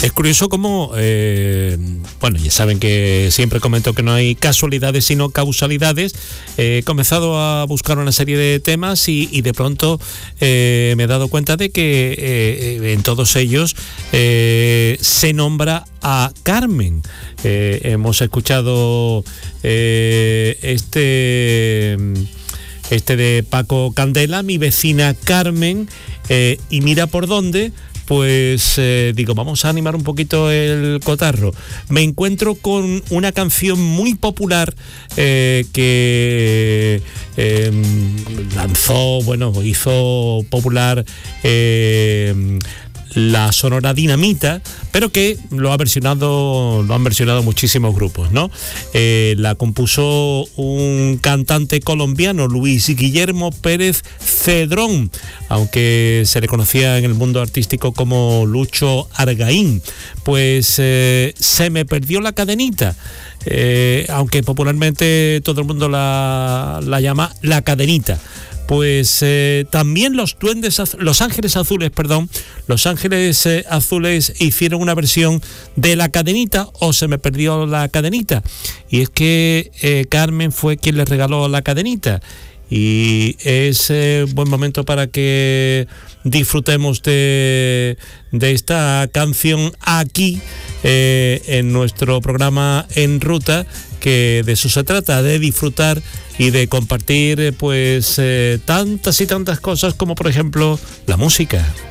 Es curioso cómo, bueno, ya saben que siempre comento que no hay casualidades sino causalidades. He comenzado a buscar una serie de temas y de pronto me he dado cuenta de que en todos ellos se nombra a Carmen. Hemos escuchado este de Paco Candela, Mi vecina Carmen, y mira por dónde. Pues digo, vamos a animar un poquito el cotarro. Me encuentro con una canción muy popular que hizo popular la Sonora Dinamita, pero que lo han versionado muchísimos grupos, ¿no? La compuso un cantante colombiano, Luis Guillermo Pérez Cedrón, aunque se le conocía en el mundo artístico como Lucho Argaín. Pues Se me perdió la cadenita, aunque popularmente todo el mundo la llama La Cadenita. Pues también Los Ángeles Azules hicieron una versión de La Cadenita, o Se me perdió la cadenita. Y es que Carmen fue quien le regaló la cadenita. Y es buen momento para que disfrutemos de esta canción aquí en nuestro programa En Ruta, que de eso se trata, de disfrutar y de compartir pues tantas y tantas cosas como por ejemplo la música.